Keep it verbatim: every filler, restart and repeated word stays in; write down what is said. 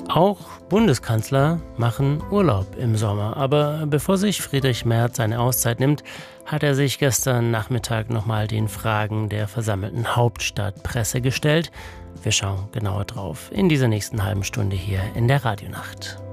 Auch Bundeskanzler machen Urlaub im Sommer. Aber bevor sich Friedrich Merz seine Auszeit nimmt, hat er sich gestern Nachmittag nochmal den Fragen der versammelten Hauptstadtpresse gestellt. Wir schauen genauer drauf in dieser nächsten halben Stunde hier in der Radionacht.